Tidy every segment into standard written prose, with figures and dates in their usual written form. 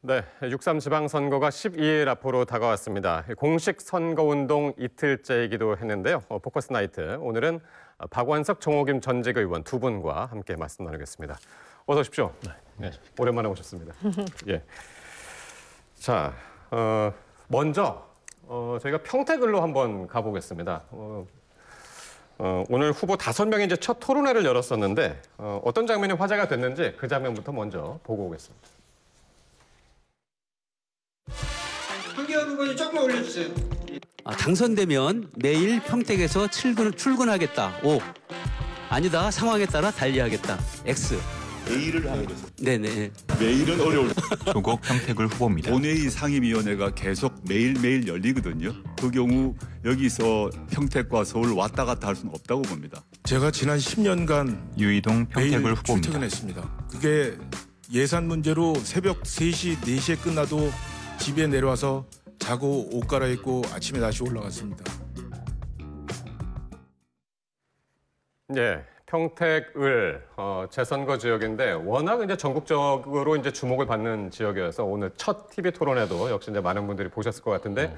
네, 6.3 지방선거가 12일 앞으로 다가왔습니다. 공식 선거운동 이틀째이기도 했는데요. 포커스 나이트, 오늘은 박원석, 정호김 전직 의원 두 분과 함께 말씀 나누겠습니다. 어서 오십시오. 네, 오랜만에 오셨습니다. 예. 자, 먼저 저희가 평택을로 한번 가보겠습니다. 오늘 후보 5명이 이제 첫 토론회를 열었었는데 어떤 장면이 화제가 됐는지 그 장면부터 먼저 보고 오겠습니다. 한기현 후보님 조금 올려주세요. 당선되면 매일 평택에서 출근하겠다. O. 아니다. 상황에 따라 달리하겠다. X. 매일을 하는 거죠. 네네. 매일은 어려울. 조국 평택을 후보입니다. 본회의 상임위원회가 계속 매일매일 열리거든요. 그 경우 여기서 평택과 서울 왔다 갔다 할 수는 없다고 봅니다. 제가 지난 10년간 유이동 평택을 매일 후보입니다. 출퇴근했습니다. 그게 예산 문제로 새벽 3시, 4시에 끝나도 집에 내려와서 자고 옷 갈아입고 아침에 다시 올라갔습니다. 예, 평택을 재선거 지역인데 워낙 이제 전국적으로 이제 주목을 받는 지역이어서 오늘 첫 TV 토론에도 역시 이제 많은 분들이 보셨을 것 같은데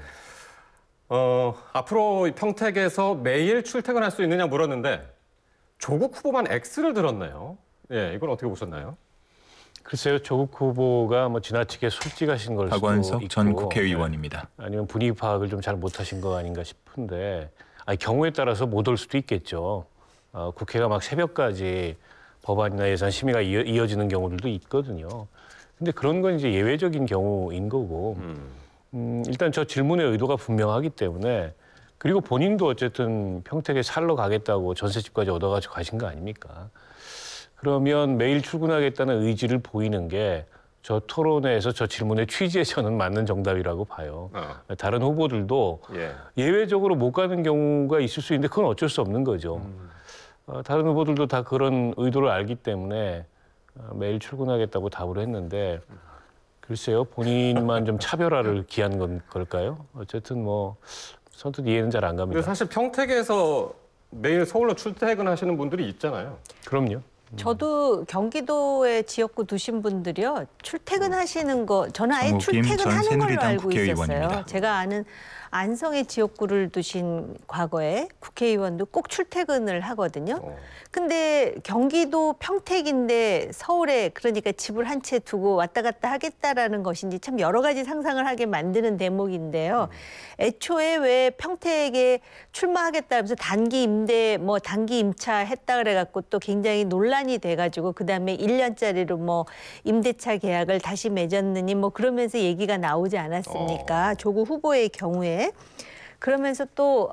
앞으로 평택에서 매일 출퇴근할 수 있느냐 물었는데 조국 후보만 X를 들었네요. 예, 이건 어떻게 보셨나요? 글쎄요, 조국 후보가 뭐 지나치게 솔직하신 걸 수도 박원석 있고 전 국회의원입니다. 아니면 분위기 파악을 좀 잘 못하신 거 아닌가 싶은데 경우에 따라서 못 올 수도 있겠죠. 국회가 막 새벽까지 법안이나 예산 심의가 이어지는 경우들도 있거든요. 근데 그런 건 이제 예외적인 경우인 거고 일단 저 질문의 의도가 분명하기 때문에 그리고 본인도 어쨌든 평택에 살러 가겠다고 전셋집까지 얻어가지고 가신 거 아닙니까? 그러면 매일 출근하겠다는 의지를 보이는 게 저 토론회에서 저 질문의 취지에 저는 맞는 정답이라고 봐요. 다른 후보들도 예외적으로 못 가는 경우가 있을 수 있는데 그건 어쩔 수 없는 거죠. 다른 후보들도 다 그런 의도를 알기 때문에 매일 출근하겠다고 답을 했는데 글쎄요, 본인만 좀 차별화를 기한 걸까요? 어쨌든 뭐 선뜻 이해는 잘 안 갑니다. 사실 평택에서 매일 서울로 출퇴근하시는 분들이 있잖아요. 그럼요. 저도 경기도에 지역구 두신 분들이요. 출퇴근하시는 거, 저는 아예 정호김 출퇴근하는 전 걸로 새누리당 알고 있었어요. 국회의원입니다. 제가 아는 안성에 지역구를 두신 과거에 국회의원도 꼭 출퇴근을 하거든요. 근데 경기도 평택인데 서울에 그러니까 집을 한 채 두고 왔다 갔다 하겠다라는 것인지 참 여러 가지 상상을 하게 만드는 대목인데요. 애초에 왜 평택에 출마하겠다 하면서 단기 임대 뭐 단기 임차 했다 그래갖고 또 굉장히 논란이 돼가지고 그다음에 1년짜리로 뭐 임대차 계약을 다시 맺었느니 뭐 그러면서 얘기가 나오지 않았습니까? 조국 후보의 경우에. 그러면서 또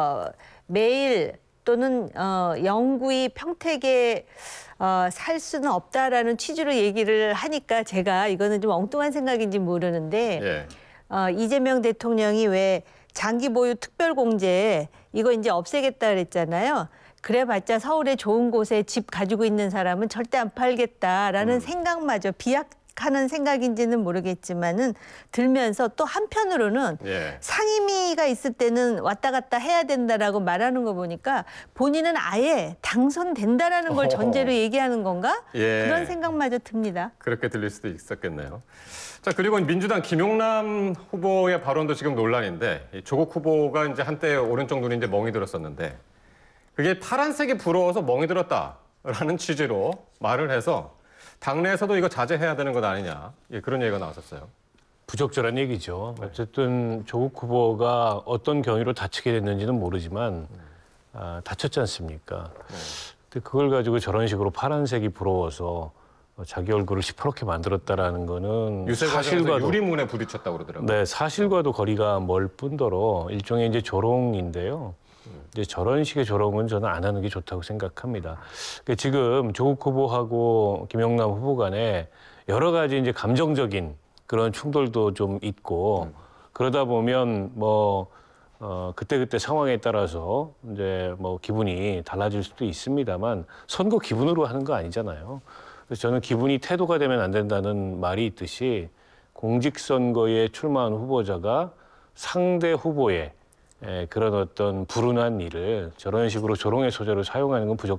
매일 또는 영구히 평택에 살 수는 없다라는 취지로 얘기를 하니까 제가 이거는 좀 엉뚱한 생각인지 모르는데 이재명 대통령이 왜 장기 보유 특별공제 이거 이제 없애겠다 그랬잖아요. 그래봤자 서울에 좋은 곳에 집 가지고 있는 사람은 절대 안 팔겠다라는 생각마저 비약하는 생각인지는 모르겠지만은 들면서 또 한편으로는 상임위가 있을 때는 왔다 갔다 해야 된다라고 말하는 거 보니까 본인은 아예 당선된다라는 걸 전제로 얘기하는 건가? 그런 생각마저 듭니다. 그렇게 들릴 수도 있었겠네요. 자, 그리고 민주당 김용남 후보의 발언도 지금 논란인데 조국 후보가 이제 한때 오른쪽 눈이 이제 멍이 들었었는데 그게 파란색이 부러워서 멍이 들었다라는 취지로 말을 해서 당내에서도 이거 자제해야 되는 것 아니냐 그런 얘기가 나왔었어요. 부적절한 얘기죠. 어쨌든 조국 후보가 어떤 경위로 다치게 됐는지는 모르지만 다쳤지 않습니까? 근데 그걸 가지고 저런 식으로 파란색이 부러워서 자기 얼굴을 시퍼렇게 만들었다라는 거는 사실과도 유리문에 부딪혔다고 그러더라고요. 네, 사실과도 거리가 멀 뿐더러 일종의 이제 조롱인데요. 이제 저런 식의 조롱은 저는 안 하는 게 좋다고 생각합니다. 그러니까 지금 조국 후보하고 김영남 후보 간에 여러 가지 이제 감정적인 그런 충돌도 좀 있고 그러다 보면 뭐 그때그때 상황에 따라서 이제 뭐 기분이 달라질 수도 있습니다만 선거 기분으로 하는 거 아니잖아요. 그래서 저는 기분이 태도가 되면 안 된다는 말이 있듯이 공직선거에 출마한 후보자가 상대 후보의 그런 어떤 불운한 일을 저런 식으로 조롱의 소재로 사용하는 건